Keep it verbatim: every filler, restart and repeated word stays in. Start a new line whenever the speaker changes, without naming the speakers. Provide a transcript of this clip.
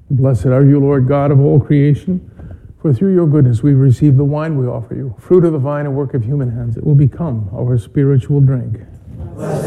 Blessed are you, Lord God of all creation, for through your goodness we receive the wine we offer you, fruit of the vine and work of human hands. It will become our spiritual drink.